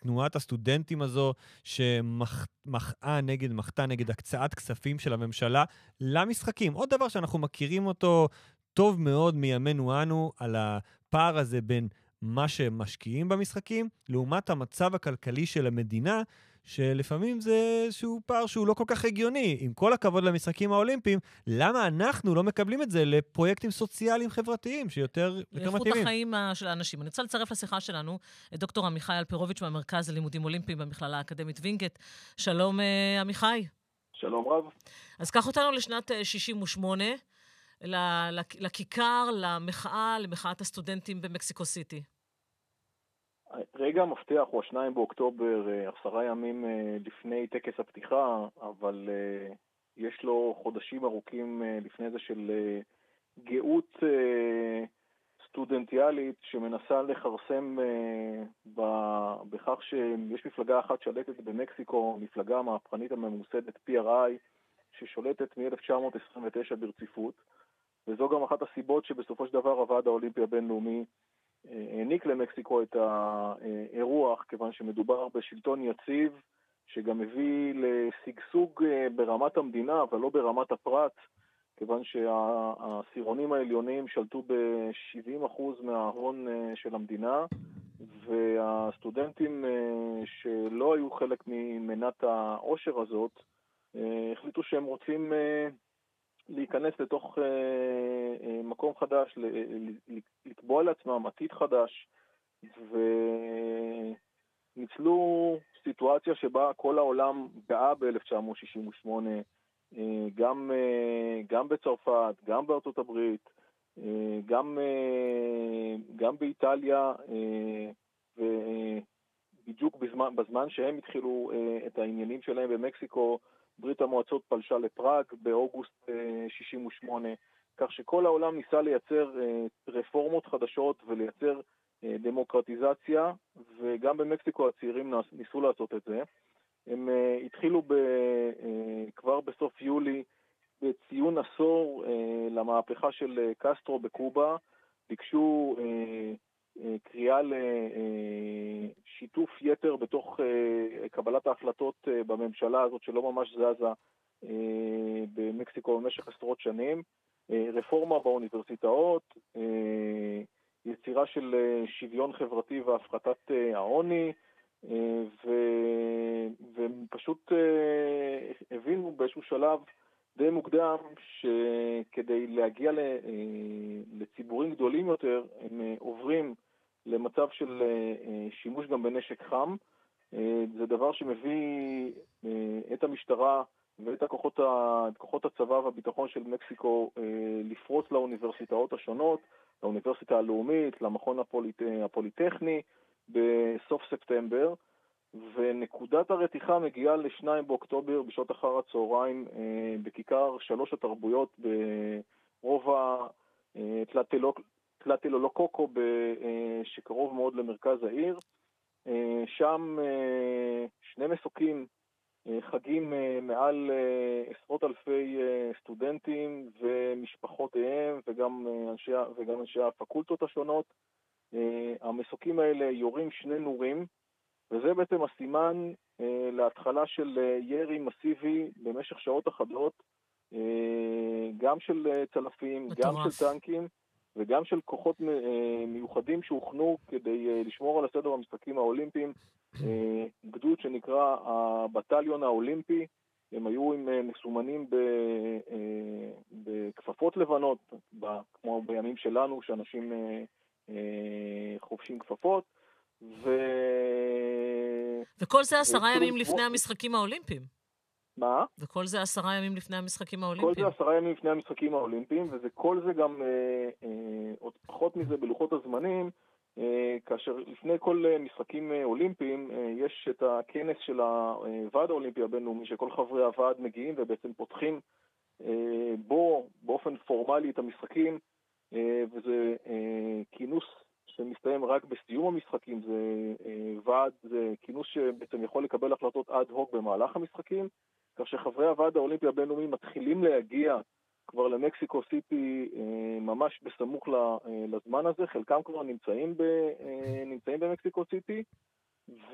תנועת הסטודנטים הזו מחתה נגד הקצאת כספים של הממשלה למשחקים. עוד דבר שאנחנו מכירים אותו טוב מאוד מימינו אנו, על הפער הזה בין מה שמשקיעים במשחקים, לעומת המצב הכלכלי של המדינה, שלפעמים זה איזשהו פער שהוא לא כל כך הגיוני. עם כל הכבוד למשחקים האולימפיים, למה אנחנו לא מקבלים את זה לפרויקטים סוציאליים חברתיים שיותר מתאימים? לאיכות החיים של האנשים. אני רוצה לצרף לשיחה שלנו את דוקטור עמיחי אלפרוביץ' מהמרכז ללימודים אולימפיים במכללה האקדמית וינגייט. שלום עמיחי. שלום רב. אז קח אותנו לשנת 68, לכיכר, למחאת הסטודנטים במקסיקו סיטי. רגע המפתח הוא 2 באוקטובר, 10 ימים לפני טקס הפתיחה, אבל יש לו חודשים ארוכים לפני זה של גאות סטודנטיאלית שמנסה לחרסם בכך שיש מפלגה אחת שלטת במקסיקו, מפלגה מהפכנית הממוסדת PRI, ששולטת מ-1929 ברציפות, וזו גם אחת הסיבות שבסופו של דבר הוועד האולימפי הבינלאומי העניק למקסיקו את האירוח, כיוון שמדובר בשלטון יציב, שגם מביא לשגשוג ברמת המדינה, אבל לא ברמת הפרט, כיוון שהסירונים העליונים שלטו ב-70% מההון של המדינה, והסטודנטים שלא היו חלק ממנת העושר הזאת, החליטו שהם רוצים להיכנס לתוך מקום חדש, לקבוע לעצמם עתיד חדש, וניצלו סיטואציה שבה כל העולם גאה ב-1968, גם בצרפת, גם בארצות הברית, גם באיטליה, ובדיוק בזמן שהם התחילו את העניינים שלהם במקסיקו, ברית המועצות פלשה לפראג באוגוסט 68, כך שכל העולם ניסה לייצר רפורמות חדשות ולייצר דמוקרטיזציה, וגם במקסיקו הצעירים ניסו לעשות את זה. הם התחילו כבר בסוף יולי בציון עשור למהפכה של קסטרו בקובה, ביקשו קריאה לשיתוף יתר בתוך קבלת ההחלטות בממשלה הזאת שלא ממש זזה במקסיקו במשך עשרות שנים, רפורמה באוניברסיטאות, יצירה של שוויון חברתי והפחתת העוני, והם פשוט הבינו באיזשהו שלב די מוקדם שכדי להגיע לציבורים גדולים יותר הם עוברים למצב של שימוש גם בנשק חם. זה דבר שמביא את המשטרה ואת כוחות הצבא והביטחון של מקסיקו לפרוץ לאוניברסיטאות השונות, לאוניברסיטה הלאומית, למכון הפוליטכני בסוף ספטמבר, ונקודת הרתיחה מגיעה ל2 באוקטובר בשעות אחר הצהריים בכיכר 3 התרבויות ברובע טלטלולוקוקו שקרוב מאוד למרכז העיר. שם 2 מסוקים חגים מעל עשרות אלפי סטודנטים ומשפחותיהם וגם אנשי הפקולטות השונות. המסוקים האלה יורים 2 נורים, וזה בעצם הסימן להתחלה של ירי מסיבי במשך שעות אחדות, גם של צלפים, מטורף. גם של טנקים וגם של כוחות מיוחדים שהוכנו כדי לשמור על הסדר במשחקים האולימפיים. גדוד שנקרא הבטליון האולימפי, הם היו מסומנים בכפפות לבנות, כמו בימים שלנו שאנשים חובשים כפפות, וכל זה 10 ימים לפני המשחקים האולימפיים. מה? וכל זה 10 ימים לפני המשחקים האולימפיים. כל זה 10 ימים לפני המשחקים האולימפיים, וכל זה גם עוד פחות מזה בלוחות הזמנים, כאשר לפני כל משחקים אולימפיים יש את הכנס של הוועד האולימפי הבינלאומי, שכל חברי הוועד מגיעים ובעצם פותחים בו באופן פורמלי את המשחקים, וזה כינוס שמסתיים רק בסיום המשחקים. זה כינוס שבעצם יכול לקבל החלטות אד הוק במהלך המשחקים, כך שחברי הוועד האולימפי הבינלאומי מתחילים להגיע כבר למקסיקו סיטי ממש בסמוך לזמן הזה. חלקם כבר נמצאים במקסיקו סיטי,